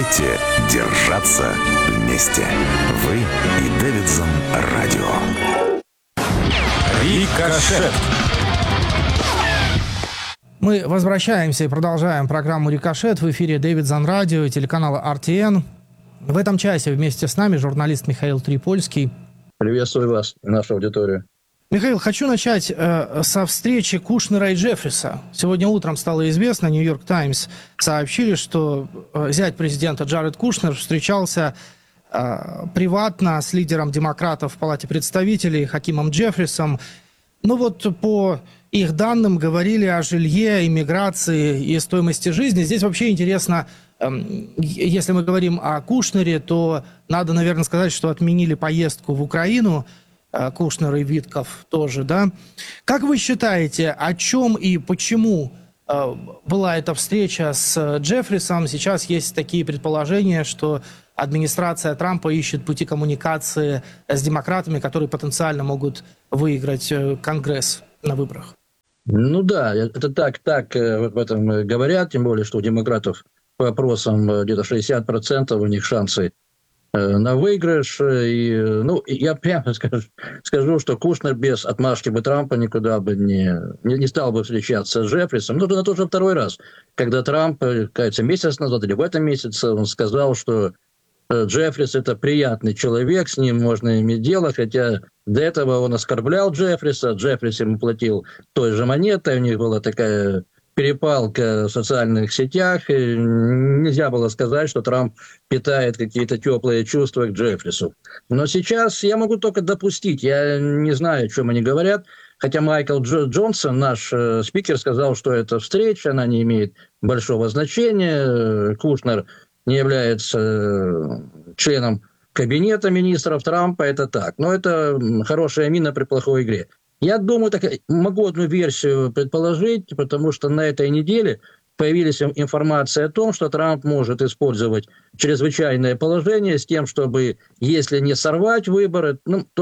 Давайте держаться вместе. Вы и Дэвидсон Радио. Рикошет. Мы возвращаемся и продолжаем программу «Рикошет». В эфире Дэвидсон Радио и телеканала RTN. В этом часе вместе с нами журналист Михаил Трипольский. Приветствую вас и нашу аудиторию. Михаил, хочу начать со встречи Кушнера и Джеффриса. Сегодня утром стало известно, Нью-Йорк Таймс сообщили, что зять президента Джаред Кушнер встречался приватно с лидером демократов в Палате представителей Хакимом Джеффрисом. Ну вот по их данным говорили о жилье, иммиграции и стоимости жизни. Здесь вообще интересно, если мы говорим о Кушнере, то надо, наверное, сказать, что отменили поездку в Украину. Кушнер и Витков тоже, да? Как вы считаете, о чем и почему была эта встреча с Джеффрисом? Сейчас есть такие предположения, что администрация Трампа ищет пути коммуникации с демократами, которые потенциально могут выиграть Конгресс на выборах. Ну да, это так в этом говорят, тем более, что у демократов по опросам где-то 60% у них шансы на выигрыш. И, я прямо скажу, что Кушнер без отмашки бы Трампа никуда бы не стал бы встречаться с Джеффрисом. Ну, это тоже второй раз, когда Трамп, кажется, месяц назад или в этом месяце, он сказал, что Джеффрис – это приятный человек, с ним можно иметь дело, хотя до этого он оскорблял Джеффриса, Джеффрис ему платил той же монетой, у них была такая перепалка в социальных сетях, и нельзя было сказать, что Трамп питает какие-то теплые чувства к Джеффрису. Но сейчас я могу только допустить, я не знаю, о чем они говорят, хотя Майкл Джонсон, наш спикер, сказал, что эта встреча, она не имеет большого значения, Кушнер не является членом кабинета министров Трампа, это так. Но это хорошая мина при плохой игре. Я думаю, могу одну версию предположить, потому что на этой неделе появилась информация о том, что Трамп может использовать чрезвычайное положение с тем, чтобы, если не сорвать выборы,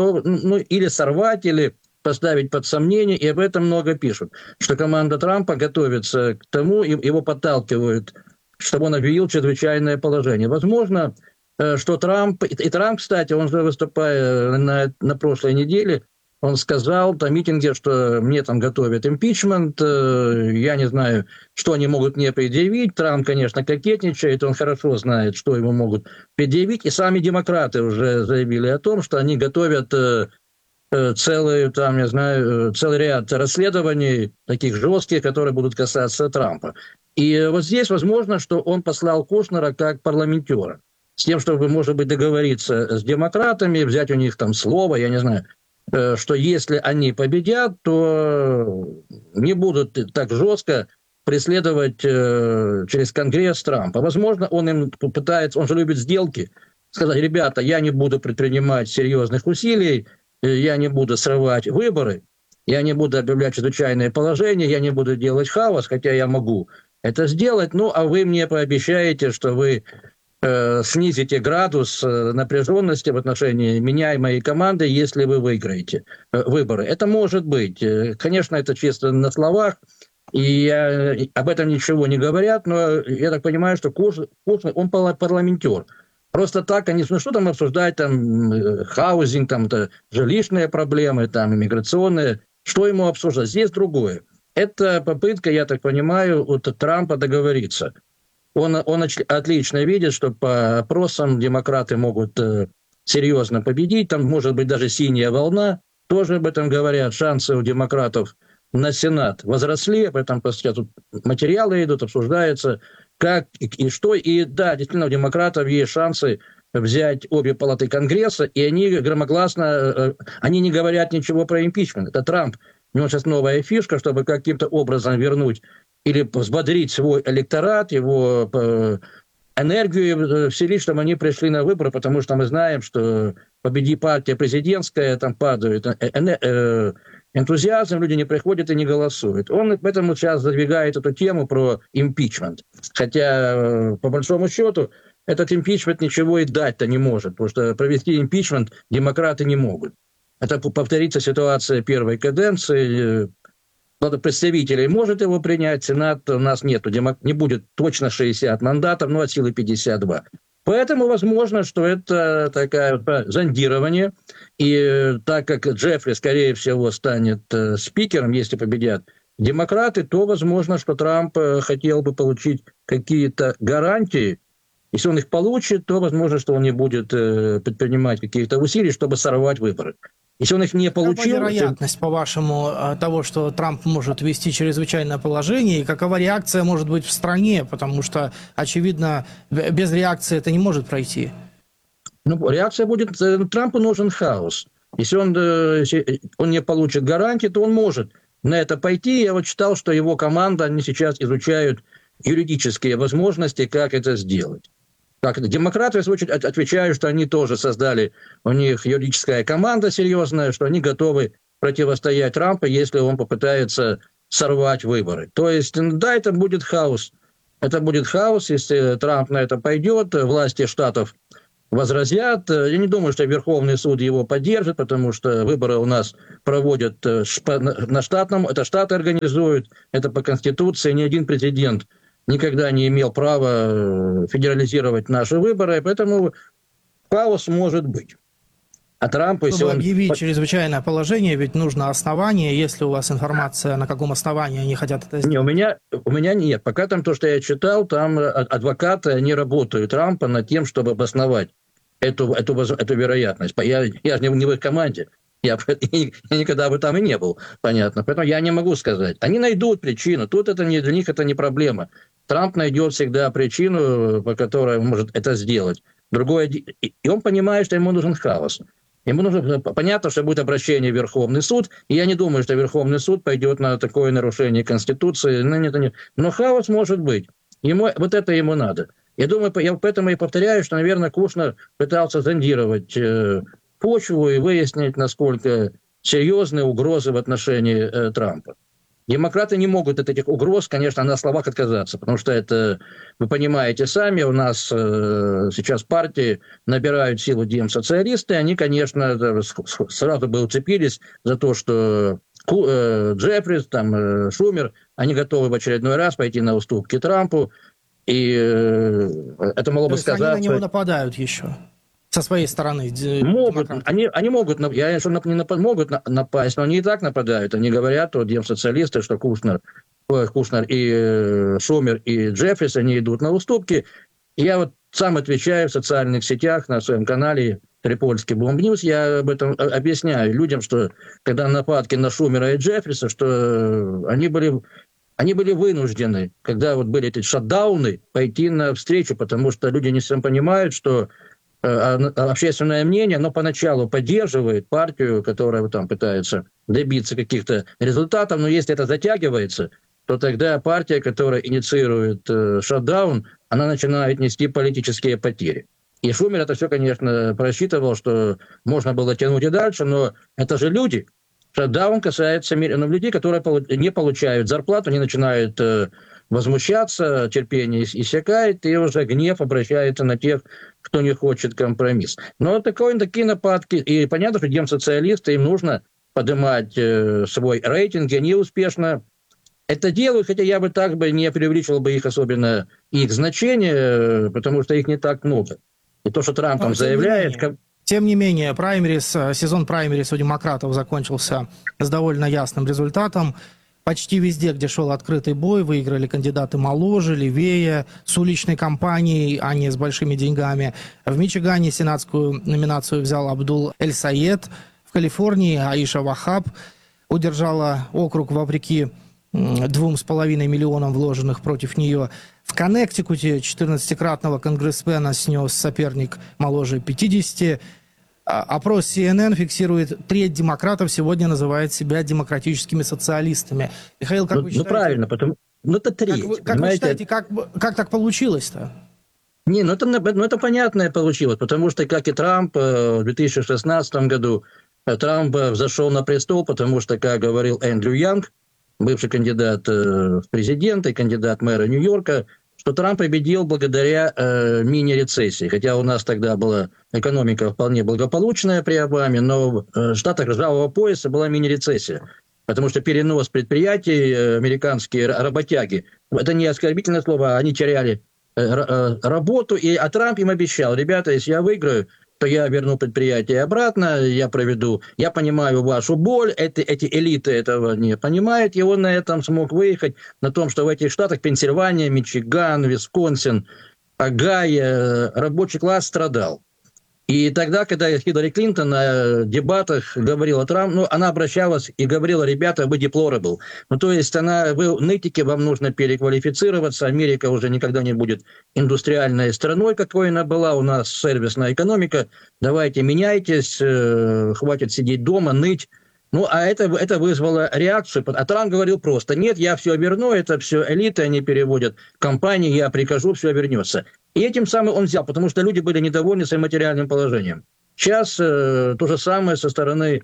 или сорвать, или поставить под сомнение, и об этом много пишут, что команда Трампа готовится к тому, его подталкивают, чтобы он объявил чрезвычайное положение. Возможно, что Трамп, кстати, он же выступая на прошлой неделе, он сказал на митинге, что мне там готовят импичмент, я не знаю, что они могут мне предъявить. Трамп, конечно, кокетничает, он хорошо знает, что ему могут предъявить. И сами демократы уже заявили о том, что они готовят целый ряд расследований, таких жестких, которые будут касаться Трампа. И вот здесь возможно, что он послал Кушнера как парламентера, с тем, чтобы, может быть, договориться с демократами, взять у них там слово, я не знаю, что если они победят, то не будут так жестко преследовать через Конгресс Трампа. Возможно, он им пытается, он же любит сделки, сказать: ребята, я не буду предпринимать серьезных усилий, я не буду срывать выборы, я не буду объявлять чрезвычайное положение, я не буду делать хаос, хотя я могу это сделать, а вы мне пообещаете, что вы снизите градус напряженности в отношении меня и моей команды, если вы выиграете выборы. Это может быть. Конечно, это чисто на словах, и об этом ничего не говорят, но я так понимаю, что Кушнер, он парламентер. Просто так они, что там обсуждать, хаузинг, жилищные проблемы, иммиграционные, что ему обсуждать? Здесь другое. Это попытка, я так понимаю, от Трампа договориться. Он отлично видит, что по опросам демократы могут серьезно победить. Там может быть даже синяя волна. Тоже об этом говорят. Шансы у демократов на Сенат возросли. Об этом сейчас тут материалы идут, обсуждаются, как и что. И да, действительно, у демократов есть шансы взять обе палаты Конгресса. И они громогласно, они не говорят ничего про импичмент. Это Трамп. У него сейчас новая фишка, чтобы каким-то образом вернуть или взбодрить свой электорат, его энергию вселить, чтобы они пришли на выборы, потому что мы знаем, что победи партия президентская, там падает энтузиазм, люди не приходят и не голосуют. Он поэтому сейчас задвигает эту тему про импичмент. Хотя, по большому счету, этот импичмент ничего и дать-то не может, потому что провести импичмент демократы не могут. Это повторится ситуация первой каденции. Палата представителей может его принять, Сенат у нас нету, не будет точно 60 мандатов, но от силы 52. Поэтому возможно, что это такое зондирование. И так как Джеффри, скорее всего, станет спикером, если победят демократы, то возможно, что Трамп хотел бы получить какие-то гарантии. Если он их получит, то возможно, что он не будет предпринимать каких-то усилий, чтобы сорвать выборы. Если он их не получил... Какова вероятность, по-вашему, того, что Трамп может ввести чрезвычайное положение, и какова реакция может быть в стране? Потому что, очевидно, без реакции это не может пройти. Ну, реакция будет... Трампу нужен хаос. Если он не получит гарантии, то он может на это пойти. Я вот читал, что его команда, они сейчас изучают юридические возможности, как это сделать. Как демократы, в свою очередь, отвечают, что они тоже создали, у них юридическая команда серьезная, что они готовы противостоять Трампу, если он попытается сорвать выборы. То есть, да, это будет хаос. Это будет хаос, если Трамп на это пойдет, власти штатов возразят. Я не думаю, что Верховный суд его поддержит, потому что выборы у нас проводят на штатном, это штаты организуют, это по Конституции, ни один президент никогда не имел права федерализировать наши выборы, поэтому хаос может быть. А Трамп, если Чтобы он... объявить чрезвычайное положение, ведь нужно основание. Есть ли у вас информация, на каком основании они хотят это сделать? Не, у меня нет. Пока там то, что я читал, там адвокаты, они работают Трампа над тем, чтобы обосновать эту вероятность. Я же не в их команде. Я никогда бы там и не был, понятно. Поэтому я не могу сказать. Они найдут причину. Тут для них это не проблема. Трамп найдет всегда причину, по которой он может это сделать. И он понимает, что ему нужен хаос. Ему нужно, понятно, что будет обращение в Верховный суд, и я не думаю, что Верховный суд пойдет на такое нарушение Конституции. Но хаос может быть. Вот это ему надо. Я думаю, я поэтому и повторяю, что, наверное, Кушнер пытался зондировать почву и выяснить, насколько серьезны угрозы в отношении Трампа. Демократы не могут от этих угроз, конечно, на словах отказаться, потому что это, вы понимаете сами, у нас сейчас партии набирают силу демсоциалисты, они, конечно, сразу бы уцепились за то, что Джеффрис, Шумер, они готовы в очередной раз пойти на уступки Трампу, и это могло бы сказаться... Они на него нападают еще. Со своей стороны. Могут, они могут, я что могут напасть, но они и так нападают. Они говорят, демсоциалисты, что Кушнер и Шумер и Джеффрис, они идут на уступки. Я вот сам отвечаю в социальных сетях на своем канале Трипольский Бомб Ньюс, я об этом объясняю людям, что когда нападки на Шумера и Джеффриса, что они были вынуждены, когда вот были эти шатдауны, пойти на встречу, потому что люди не совсем понимают, что общественное мнение, оно поначалу поддерживает партию, которая там пытается добиться каких-то результатов, но если это затягивается, то тогда партия, которая инициирует шатдаун, она начинает нести политические потери. И Шумер это все, конечно, просчитывал, что можно было тянуть и дальше, но это же люди. Шатдаун касается миллионов людей, которые не получают зарплату, они начинают возмущаться, терпение иссякает, и уже гнев обращается на тех, кто не хочет компромисс. Но такие нападки, и понятно, что демсоциалисты, им нужно поднимать свой рейтинг, и они успешно это делают, хотя я бы так бы не преувеличивал бы их особенно, их значение, потому что их не так много. И то, что Трамп там заявляет... Тем не менее, сезон праймерис у демократов закончился с довольно ясным результатом. Почти везде, где шел открытый бой, выиграли кандидаты моложе, левее, с уличной кампанией, а не с большими деньгами. В Мичигане сенатскую номинацию взял Абдул Эль-Саед. В Калифорнии Аиша Вахаб удержала округ вопреки 2,5 миллионам вложенных против нее. В Коннектикуте 14-кратного конгрессмена снес соперник моложе 50. Опрос CNN фиксирует, треть демократов сегодня называет себя демократическими социалистами. Михаил, как вы считаете? Правильно, это треть. Как вы считаете, как так получилось-то? Это понятное получилось, потому что, как и Трамп в 2016 году, Трамп взошел на престол, потому что, как говорил Эндрю Янг, бывший кандидат в президенты, кандидат мэра Нью-Йорка, что Трамп победил благодаря мини-рецессии. Хотя у нас тогда была экономика вполне благополучная при Обаме, но в штатах ржавого пояса была мини-рецессия. Потому что перенос предприятий, американские работяги, это не оскорбительное слово, они теряли работу, а Трамп им обещал: ребята, если я выиграю, то я верну предприятие обратно, я понимаю вашу боль, эти элиты этого не понимают, и он на этом смог выехать, на том, что в этих штатах Пенсильвания, Мичиган, Висконсин, Огайо, рабочий класс страдал. И тогда, когда Хиллари Клинтон на дебатах говорила Трампу, она обращалась и говорила: ребята, вы deplorable. То есть вы нытики, вам нужно переквалифицироваться, Америка уже никогда не будет индустриальной страной, какой она была, у нас сервисная экономика, давайте меняйтесь, хватит сидеть дома, ныть. А это вызвало реакцию. А Трамп говорил просто: нет, я все верну, это все элиты, они переводят компании, я прикажу, все вернется. И этим самым он взял, потому что люди были недовольны своим материальным положением. Сейчас то же самое со стороны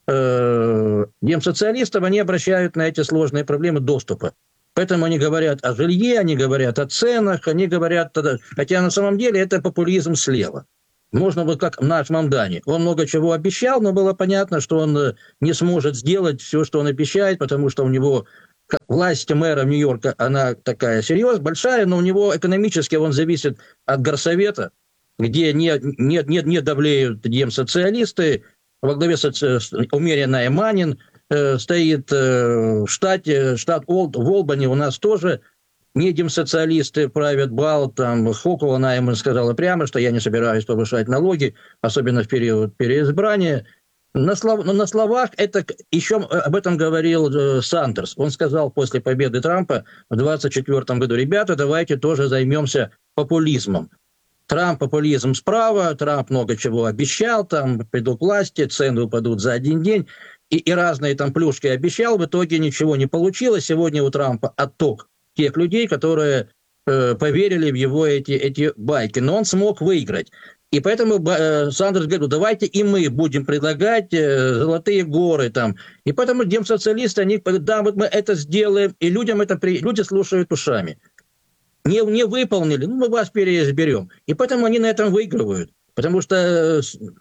демсоциалистов, они обращают на эти сложные проблемы доступа. Поэтому они говорят о жилье, они говорят о ценах, они говорят... Хотя на самом деле это популизм слева. Можно вот как наш Мамдани. Он много чего обещал, но было понятно, что он не сможет сделать все, что он обещает, потому что у него власть мэра Нью-Йорка, она такая серьезная, большая, но у него экономически он зависит от горсовета, где не давлеют демсоциалисты, во главе умеренная Манин стоит в штат Олбани, у нас тоже не демсоциалисты правят бал, там Хокул, она ему сказала прямо, что я не собираюсь повышать налоги, особенно в период переизбрания. На словах это еще об этом говорил Сандерс. Он сказал после победы Трампа в 2024 году: ребята, давайте тоже займемся популизмом. Трамп популизм справа, Трамп много чего обещал, там придут к власти, цены упадут за один день, и разные там плюшки обещал, в итоге ничего не получилось. Сегодня у Трампа отток тех людей, которые поверили в его эти байки. Но он смог выиграть. И поэтому Сандерс говорит: давайте и мы будем предлагать золотые горы там. И поэтому демсоциалисты, они говорят: да, вот мы это сделаем, и люди слушают ушами. Не выполнили, мы вас переизберем. И поэтому они на этом выигрывают. Потому что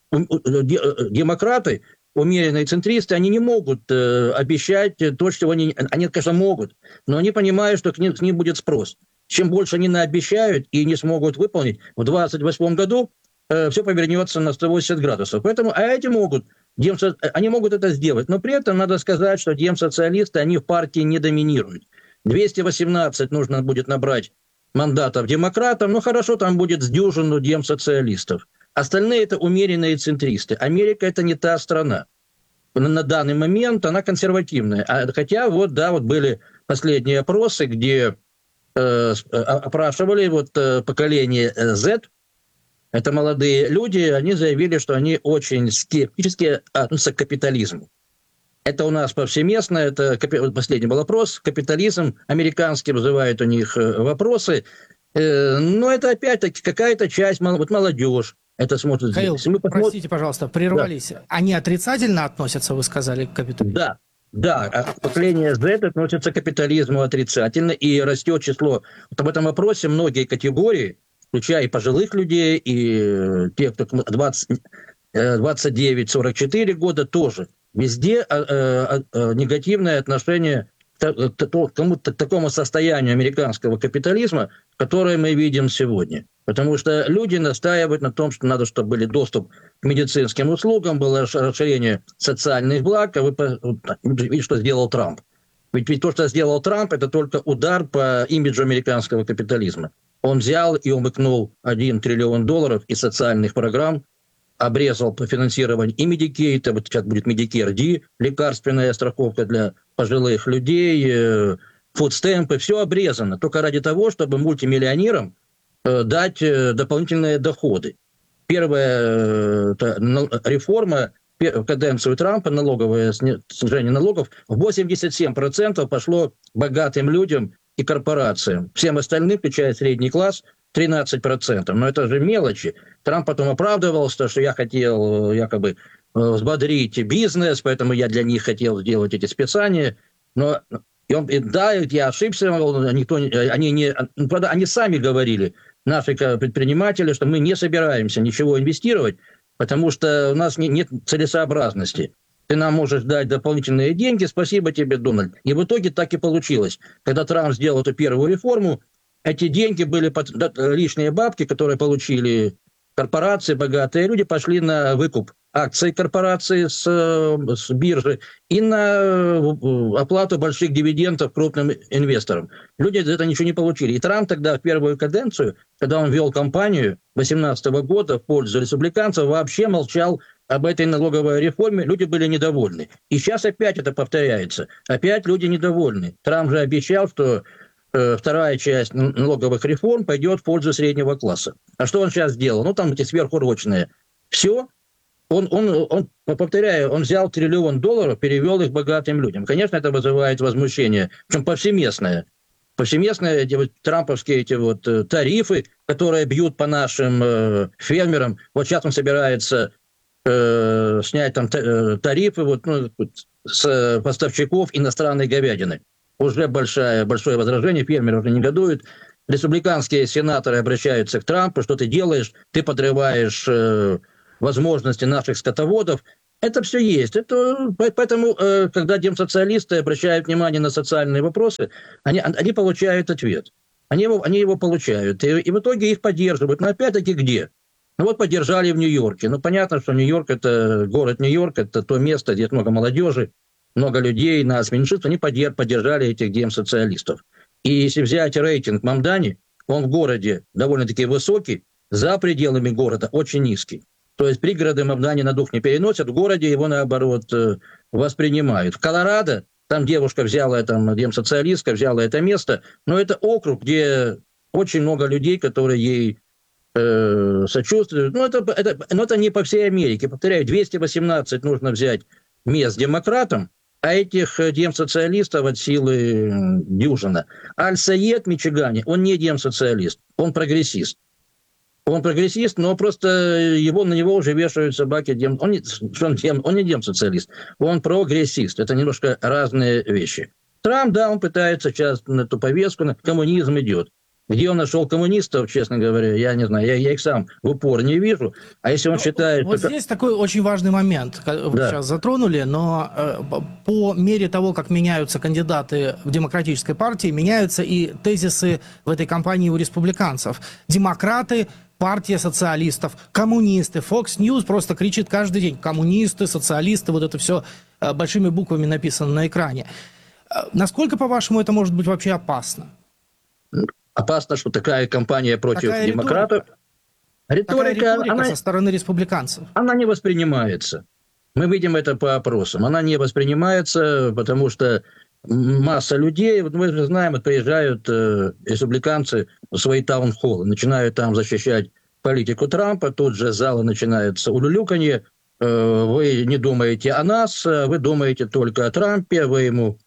демократы, умеренные центристы, они не могут обещать то, что они, конечно, могут, но они понимают, что к ним будет спрос. Чем больше они наобещают и не смогут выполнить, в 2028 году все повернется на 180 градусов. Поэтому эти они могут это сделать. Но при этом надо сказать, что демсоциалисты, они в партии не доминируют. 218 нужно будет набрать мандатов демократам, хорошо, там будет с дюжину демсоциалистов. Остальные – это умеренные центристы. Америка – это не та страна. На данный момент она консервативная. Хотя были последние опросы, где опрашивали поколение Z. Это молодые люди, они заявили, что они очень скептически относятся к капитализму. Это у нас повсеместно, это последний был опрос, капитализм американский вызывает у них вопросы. Но это опять-таки какая-то часть, молодежь это смотрит. Михаил, простите, пожалуйста, прервались. Да. Они отрицательно относятся, вы сказали, к капитализму? Да, поколение Z относится к капитализму отрицательно, и растет число. В этом опросе многие категории, включая и пожилых людей, и тех, кто 29-44 года, тоже. Везде негативное отношение к такому состоянию американского капитализма, которое мы видим сегодня. Потому что люди настаивают на том, что надо, чтобы был доступ к медицинским услугам, было расширение социальных благ. А вы видите, что сделал Трамп. Ведь то, что сделал Трамп, это только удар по имиджу американского капитализма. Он взял и умыкнул $1 триллион из социальных программ, обрезал по финансированию и Medicaid, вот сейчас будет Medicare D, лекарственная страховка для пожилых людей, фудстемпы, все обрезано, только ради того, чтобы мультимиллионерам дать дополнительные доходы. Первая реформа в каденцию Трампа, налоговое снижение налогов, 87% пошло богатым людям и корпорациям. Всем остальным, включая средний класс, 13%. Но это же мелочи. Трамп потом оправдывался, что я хотел якобы взбодрить бизнес, поэтому я для них хотел сделать эти списания. Но я ошибся, они сами говорили, наши предприниматели, что мы не собираемся ничего инвестировать, потому что у нас нет целесообразности. ты нам можешь дать дополнительные деньги, спасибо тебе, Дональд. И в итоге так и получилось. Когда Трамп сделал эту первую реформу, эти деньги были лишние бабки, которые получили корпорации, богатые люди, пошли на выкуп акций корпорации с биржи и на оплату больших дивидендов крупным инвесторам. Люди за это ничего не получили. И Трамп тогда в первую каденцию, когда он вел кампанию 2018 года в пользу республиканцев, вообще молчал об этой налоговой реформе. Люди были недовольны. И сейчас опять это повторяется. Опять люди недовольны. Трамп же обещал, что вторая часть налоговых реформ пойдет в пользу среднего класса. А что он сейчас сделал? Ну, там эти сверхурочные. Все. Он, повторяю, он взял $1 триллион, перевел их богатым людям. Конечно, это вызывает возмущение, причем повсеместное. Повсеместные эти вот трамповские эти вот тарифы, которые бьют по нашим фермерам. Вот сейчас он собирается снять там тарифы вот, с поставщиков иностранной говядины. Уже большое возражение, фермеры уже негодуют. Республиканские сенаторы обращаются к Трампу, что ты делаешь, ты подрываешь возможности наших скотоводов. Это все есть. Поэтому, когда демсоциалисты обращают внимание на социальные вопросы, они получают ответ. Они его получают. И в итоге их поддерживают. Но опять-таки где? Ну вот поддержали в Нью-Йорке. Ну понятно, что Нью-Йорк, это город Нью-Йорк, это то место, где много молодежи, много людей, нас меньшинств, они поддержали этих демсоциалистов. И если взять рейтинг Мамдани, он в городе довольно-таки высокий, за пределами города очень низкий. То есть пригороды Мамдани на дух не переносят, в городе его, наоборот, воспринимают. В Колорадо, там девушка взяла, там демсоциалистка взяла это место, но это округ, где очень много людей, которые ей сочувствуют. Но это не по всей Америке. Повторяю, 218 нужно взять мест демократам, а этих демсоциалистов от силы дюжина. Аль-Саед в Мичигане, он не демсоциалист, он прогрессист. Он прогрессист, но просто на него уже вешают собаки. Он не демсоциалист, он прогрессист. Это немножко разные вещи. Трамп, да, он пытается сейчас на эту повестку, коммунизм идет. Где он нашел коммунистов, честно говоря, я не знаю, я их сам в упор не вижу. А если он считает... Вот здесь такой очень важный момент, вы сейчас затронули, но по мере того, как меняются кандидаты в демократической партии, меняются и тезисы в этой кампании у республиканцев. Демократы, партия социалистов, коммунисты. Fox News просто кричит каждый день: коммунисты, социалисты, вот это все большими буквами написано на экране. Насколько, по-вашему, это может быть вообще опасно? Опасно, что такая кампания против демократов. Риторика она со стороны республиканцев. Она не воспринимается. Мы видим это по опросам. Она не воспринимается, потому что масса людей, вот мы же знаем, вот приезжают республиканцы в свои таунхоллы, начинают там защищать политику Трампа, тут же залы начинается улюлюканье, вы не думаете о нас, вы думаете только о Трампе, вы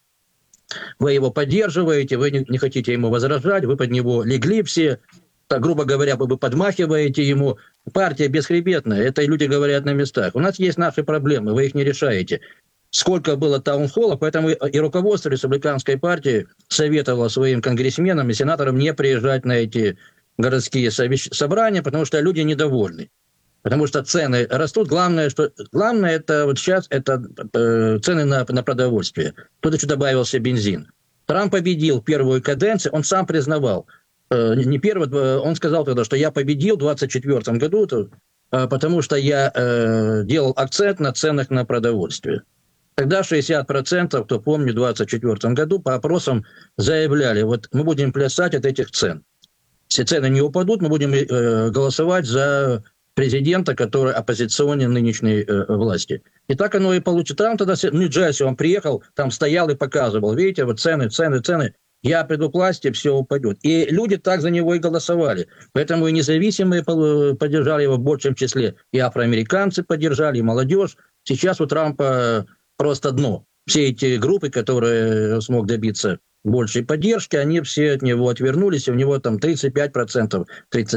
его поддерживаете, вы не хотите ему возражать, вы под него легли все, так, грубо говоря, вы подмахиваете ему. Партия бесхребетная, это люди говорят на местах. У нас есть наши проблемы, вы их не решаете. Сколько было таунхоллов, поэтому и руководство республиканской партии советовало своим конгрессменам и сенаторам не приезжать на эти городские собрания, потому что люди недовольны. Потому что цены растут. Главное это вот сейчас это цены на продовольствие. Тут еще добавился бензин. Трамп победил первую каденцию, он сам признавал. Он сказал тогда, что я победил в 2024 году, потому что я делал акцент на ценах на продовольствие. Тогда 60%, кто помнит, в 2024 году по опросам заявляли: вот мы будем плясать от этих цен. Если цены не упадут, мы будем голосовать за президента, который оппозиционен нынешней власти. И так оно и получится. Трамп тогда в Нью-Джерси, он приехал, там стоял и показывал: видите, вот цены. Я приду к власти, все упадет. И люди так за него и голосовали. Поэтому и независимые поддержали его в большем числе. И афроамериканцы поддержали, и молодежь. Сейчас у Трампа просто дно. Все эти группы, которые смог добиться большей поддержки, они все от него отвернулись. И у него там 35%,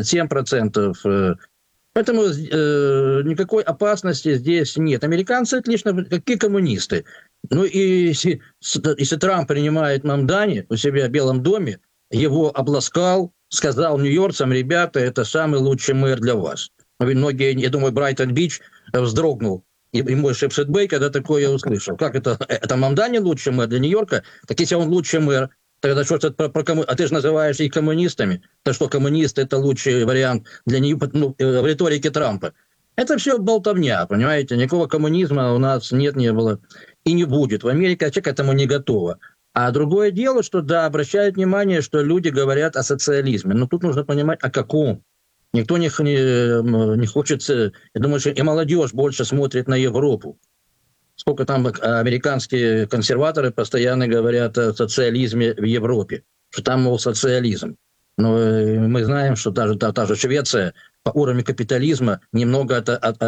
37%. Поэтому никакой опасности здесь нет. Американцы отлично, какие коммунисты. Ну и если Трамп принимает Мамдани у себя в Белом доме, его обласкал, сказал нью-йоркцам: ребята, это самый лучший мэр для вас. Многие, я думаю, Брайтон-Бич вздрогнул. и мой Шепшетбей, когда такое услышал. Как это? Это Мамдани лучший мэр для Нью-Йорка? Так если он лучший мэр, тогда что это А ты же называешь их коммунистами. Так что коммунисты – это лучший вариант для Нью-Йорка, в риторике Трампа. Это все болтовня, понимаете? Никакого коммунизма у нас нет, не было и не будет. В Америке вообще к этому не готова. А другое дело, что, да, обращают внимание, что люди говорят о социализме. Но тут нужно понимать, о каком. Никто не хочет... Я думаю, что и молодежь больше смотрит на Европу. Сколько там американские консерваторы постоянно говорят о социализме в Европе. Что там, мол, социализм. Но мы знаем, что та же Швеция по уровню капитализма немного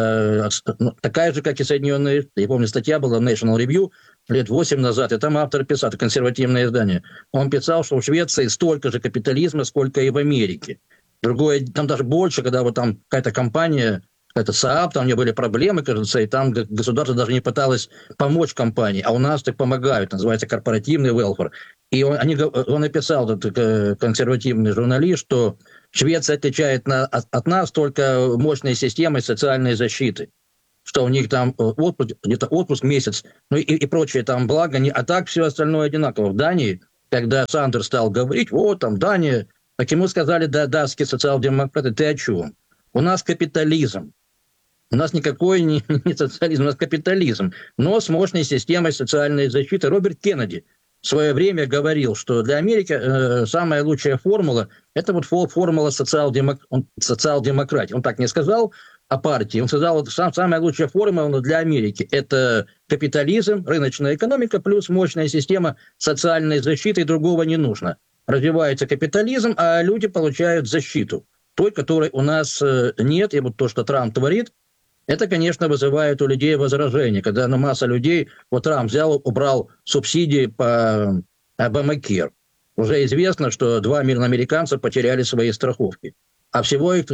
такая же, как и Соединенные Штаты. Я помню, статья была в National Review лет 8 назад, и там автор писал, это консервативное издание, он писал, что в Швеции столько же капитализма, сколько и в Америке. Другое, там даже больше, когда вот там какая-то компания, какая-то Saab, там у нее были проблемы, кажется, и там государство даже не пыталось помочь компании, а у нас так помогают, называется корпоративный welfare. И он написал, этот консервативный журналист, что Швеция отличает от нас только мощной системой социальной защиты, что у них там где-то отпуск месяц, ну и прочие там блага, а так все остальное одинаково. В Дании, когда Сандерс стал говорить, вот там Дания, так ему сказали, да, датские социал-демократы, ты о чем? У нас капитализм. У нас никакой не социализм, у нас капитализм, но с мощной системой социальной защиты. Роберт Кеннеди в свое время говорил, что для Америки самая лучшая формула – это вот формула социал-демократии. Он так не сказал о партии, он сказал, что самая лучшая формула для Америки – это капитализм, рыночная экономика плюс мощная система социальной защиты, и другого не нужно. Развивается капитализм, а люди получают защиту, той, которой у нас нет, и вот то, что Трамп творит, это, конечно, вызывает у людей возражения, когда масса людей, вот Трамп взял, убрал субсидии по Obamacare. Уже известно, что 2 миллиона американцев потеряли свои страховки, а всего их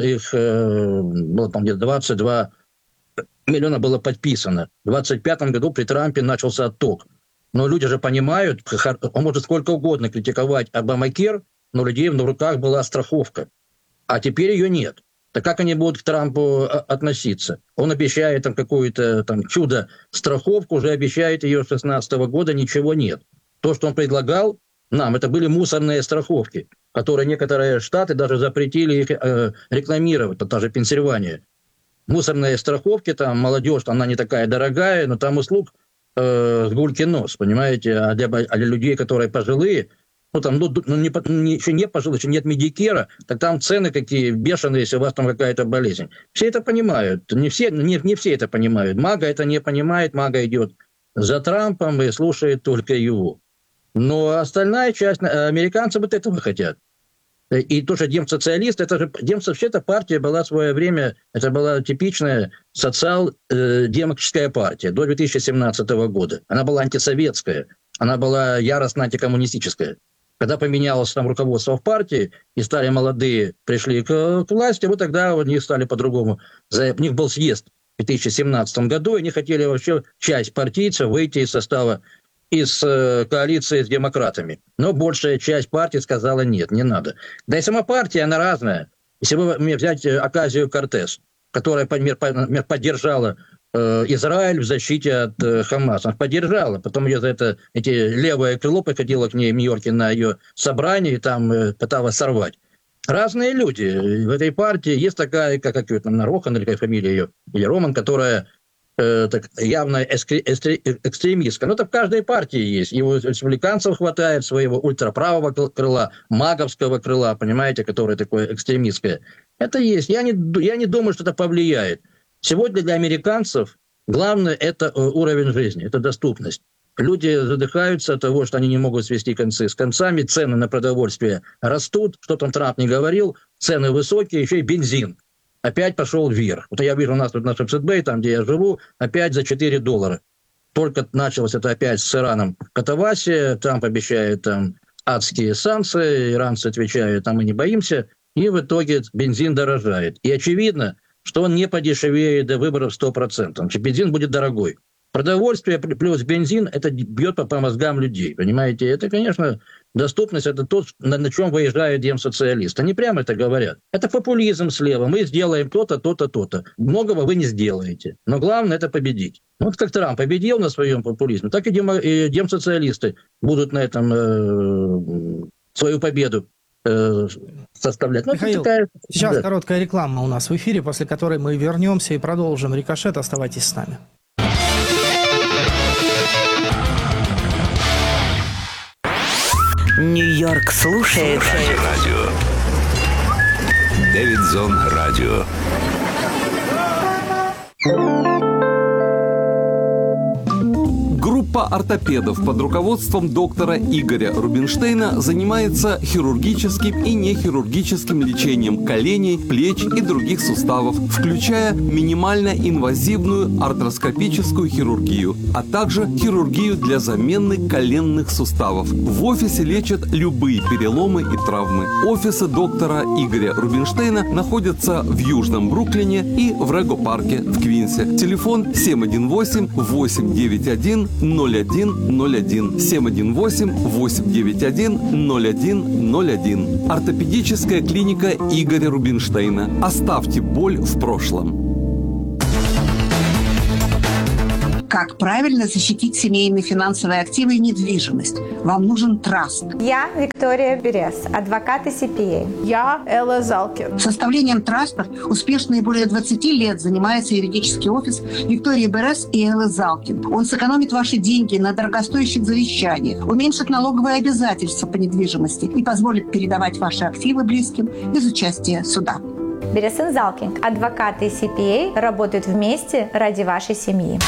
было там где-то 22 миллиона было подписано. В 2025 году при Трампе начался отток. Но люди же понимают, он может сколько угодно критиковать Obamacare, но у людей в руках была страховка, а теперь ее нет. Так как они будут к Трампу относиться? Он обещает там какую-то там чудо-страховку, уже обещает ее с 2016 года, ничего нет. То, что он предлагал нам, это были мусорные страховки, которые некоторые штаты даже запретили их рекламировать, та же Пенсильвания. Мусорные страховки, там молодежь, она не такая дорогая, но там услуг с гульки нос, понимаете? А для людей, которые пожилые, еще не пожилые, еще нет Медикера, так там цены какие бешеные, если у вас там какая-то болезнь. Все это понимают, не все это понимают. Мага это не понимает, Мага идет за Трампом и слушает только его. Но остальная часть, американцы вот этого хотят. И тоже демсоциалисты, вообще-то партия была в свое время, это была типичная социал-демократическая партия до 2017 года. Она была антисоветская, она была яростно антикоммунистическая. Когда поменялось там руководство в партии, и стали молодые, пришли к власти, вот тогда у них стали по-другому. У них был съезд в 2017 году, и они хотели вообще часть партийцев выйти из состава, из коалиции с демократами. Но большая часть партии сказала нет, не надо. Да и сама партия, она разная. Если вы взять Оказию-Кортес, которая, например, поддержала Израиль в защите от Хамаса. Она поддержала. Потом ее за это левое крыло приходило к ней в Нью-Йорке на ее собрании и там пыталась сорвать. Разные люди. В этой партии есть такая, как Рохан, или какая фамилия ее, или Роман, которая явно экстремистка. Но это в каждой партии есть. И у республиканцев хватает своего ультраправого крыла, маговского крыла, понимаете, которое такое экстремистское. Это есть. Я не думаю, что это повлияет. Сегодня для американцев главное – это уровень жизни, это доступность. Люди задыхаются от того, что они не могут свести концы с концами, цены на продовольствие растут, что там Трамп не говорил, цены высокие, еще и бензин опять пошел вверх. Вот я вижу у нас тут на Шепшетбей, там, где я живу, опять за $4. Только началось это опять с Ираном в катавасии, Трамп обещает там адские санкции, иранцы отвечают, там мы не боимся, и в итоге бензин дорожает. И очевидно, что он не подешевеет до выборов 100%. Бензин будет дорогой. Продовольствие плюс бензин, это бьет по мозгам людей, понимаете? Это, конечно, доступность, это то, на чем выезжают демсоциалисты. Они прямо это говорят. Это популизм слева. Мы сделаем то-то, то-то, то-то. Многого вы не сделаете. Но главное – это победить. Вот как Трамп победил на своем популизме, так и демсоциалисты будут на этом свою победу составлять. Михаил, сейчас короткая реклама у нас в эфире, после которой мы вернемся и продолжим «Рикошет». Оставайтесь с нами. Нью-Йорк слушает Радио. Дэвидсон Радио. Группа ортопедов под руководством доктора Игоря Рубинштейна занимается хирургическим и нехирургическим лечением коленей, плеч и других суставов, включая минимально инвазивную артроскопическую хирургию, а также хирургию для замены коленных суставов. В офисе лечат любые переломы и травмы. Офисы доктора Игоря Рубинштейна находятся в Южном Бруклине и в Рего-парке в Квинсе. Телефон 718-891-0101, 718-891-0101. Ортопедическая клиника Игоря Рубинштейна. Оставьте боль в прошлом. Как правильно защитить семейные финансовые активы и недвижимость? Вам нужен траст. Я Виктория Берез, адвокат и CPA. Я Элла Залкин. Составлением трастов успешно и более 20 лет занимается юридический офис Виктории Берез и Эллы Залкин. Он сэкономит ваши деньги на дорогостоящих завещаниях, уменьшит налоговые обязательства по недвижимости и позволит передавать ваши активы близким без участия суда. Берез и Залкин, адвокаты и CPA, работают вместе ради вашей семьи.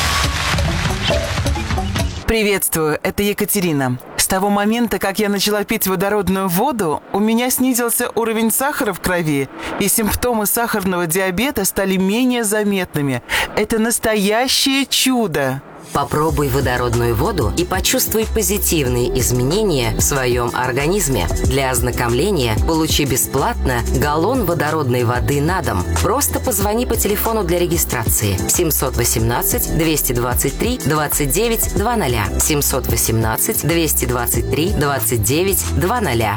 Приветствую, это Екатерина. С того момента, как я начала пить водородную воду, у меня снизился уровень сахара в крови, и симптомы сахарного диабета стали менее заметными. Это настоящее чудо! Попробуй водородную воду и почувствуй позитивные изменения в своем организме. Для ознакомления получи бесплатно галлон водородной воды на дом. Просто позвони по телефону для регистрации 718-223-29-00. 718-223-29-00.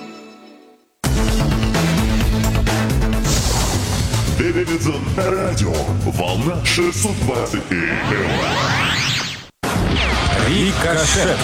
Дэвидсон Радио. Волна 620 АМ. Рикошет.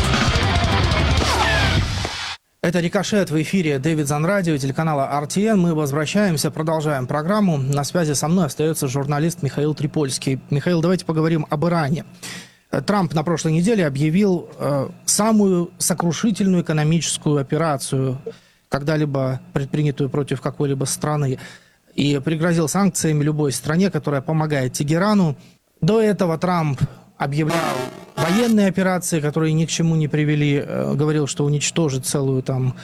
Это «Рикошет» в эфире Дэвидсон Радио, телеканала RTN. Мы возвращаемся, продолжаем программу. На связи со мной остается журналист Михаил Трипольский. Михаил, давайте поговорим об Иране. Трамп на прошлой неделе объявил самую сокрушительную экономическую операцию, когда-либо предпринятую против какой-либо страны, и пригрозил санкциями любой стране, которая помогает Тегерану. До этого Трамп объявлял военные операции, которые ни к чему не привели, говорил, что уничтожит целую там...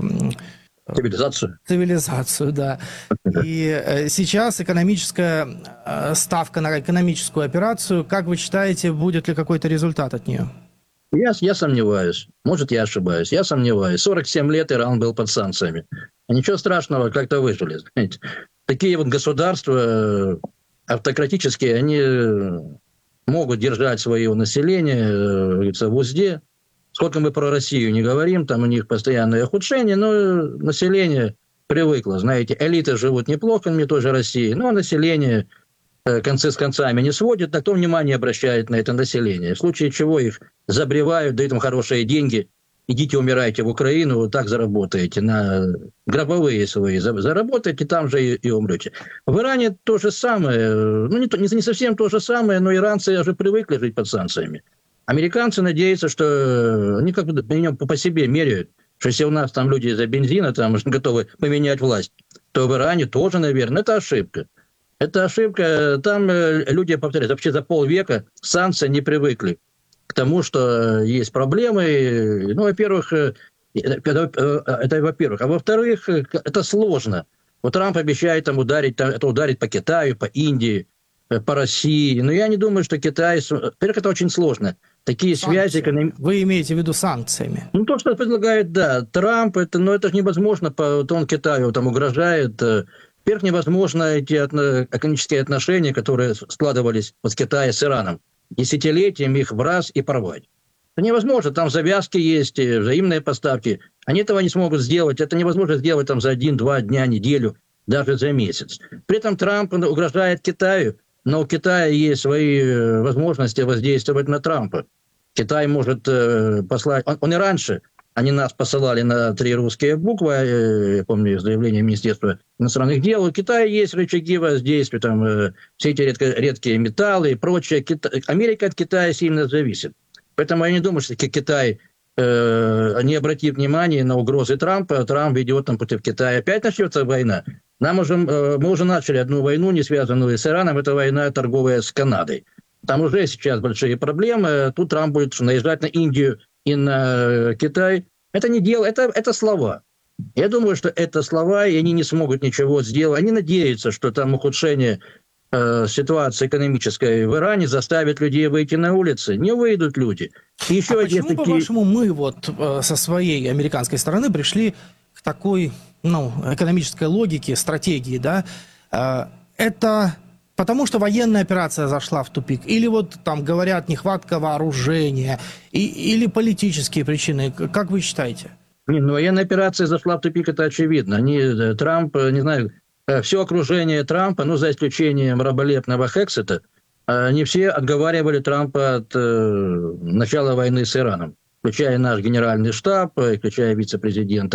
Цивилизацию, да. И сейчас экономическая ставка на экономическую операцию. Как вы считаете, будет ли какой-то результат от нее? Я сомневаюсь. Может, я ошибаюсь. Я сомневаюсь. 47 лет Иран был под санкциями. А ничего страшного, как-то выжили. Знаете. Такие вот государства автократические, они могут держать свое население, говорится, в узде. Сколько мы про Россию не говорим, там у них постоянное ухудшение, но население привыкло. Знаете, элиты живут неплохо, не той же России, но население концы с концами не сводит, на кто внимание обращает на это население. В случае чего их забревают, дают им хорошие деньги. Идите, умирайте в Украину, вот так заработаете, на гробовые свои заработаете, там же и умрете. В Иране то же самое, ну не совсем то же самое, но иранцы уже привыкли жить под санкциями. Американцы надеются, что они как бы по себе меряют, что если у нас там люди из-за бензина там готовы поменять власть, то в Иране тоже, наверное, это ошибка. Это ошибка. Там люди, повторяю, вообще за полвека санкции не привыкли к тому, что есть проблемы. Ну, во-первых, это во-первых. А во-вторых, это сложно. Вот Трамп обещает там ударить по Китаю, по Индии, по России. Но я не думаю, что Китай... Во-первых, это очень сложно. Такие связи... Вы имеете в виду санкциями? Ну, то, что предлагает, да, Трамп, это же невозможно. Вот он Китаю там угрожает. Во-первых, невозможно эти экономические отношения, которые складывались с Китаем, с Ираном. десятилетиями их в раз и порвать. Это невозможно, там завязки есть, взаимные поставки. Они этого не смогут сделать, это невозможно сделать там за 1-2 дня, неделю, даже за месяц. При этом Трамп угрожает Китаю, но у Китая есть свои возможности воздействовать на Трампа. Китай может послать... Он и раньше, они нас посылали на 3 русские буквы, я помню заявление Министерства иностранных дел. У Китая есть рычаги воздействия, там, все эти редкие металлы и прочее. Америка от Китая сильно зависит. Поэтому я не думаю, что Китай, не обратив внимания на угрозы Трампа, Трамп ведет там против Китая. Опять начнется война. Мы уже начали одну войну, не связанную с Ираном. Это война торговая с Канадой. Там уже сейчас большие проблемы. Тут Трамп будет наезжать на Индию и на Китай. Это не дело, это слова. Я думаю, что это слова, и они не смогут ничего сделать. Они надеются, что там ухудшение ситуации экономической в Иране заставит людей выйти на улицы. Не выйдут люди. И еще почему, по-вашему, мы вот со своей американской стороны пришли к такой, экономической логике, стратегии, да? Это потому, что военная операция зашла в тупик? Или вот там говорят нехватка вооружения? Или политические причины? Как вы считаете? Военная операция зашла в тупик, это очевидно. Трамп, не знаю, все окружение Трампа, за исключением раболепного Хексета, не все отговаривали Трампа от начала войны с Ираном, включая наш генеральный штаб, включая вице-президента